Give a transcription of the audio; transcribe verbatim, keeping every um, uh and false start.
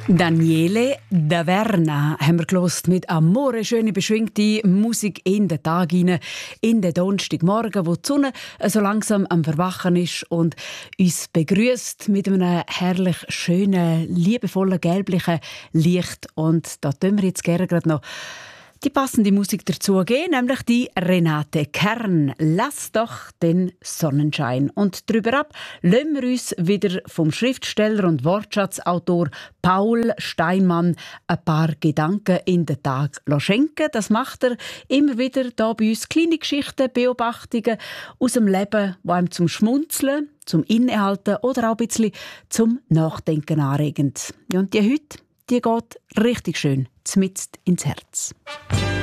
Daniele Daverna haben wir gehört mit Amore, schöne beschwingte Musik in den Tag hinein, in den Donnerstagmorgen, wo die Sonne so langsam am Verwachen ist und uns begrüßt mit einem herrlich schönen, liebevollen, gelblichen Licht. Und da tun wir jetzt gerne gerade noch die passende Musik dazu geben, nämlich die Renate Kern. Lass doch den Sonnenschein. Und darüber ab lassen wir uns wieder vom Schriftsteller und Wortschatzautor Paul Steinmann ein paar Gedanken in den Tag schenken. Das macht er immer wieder da bei uns. Kleine Geschichten, Beobachtungen aus dem Leben, die einem zum Schmunzeln, zum Innehalten oder auch ein bisschen zum Nachdenken anregend. Ja, und die heute, die geht richtig schön zmitzt ins Herz.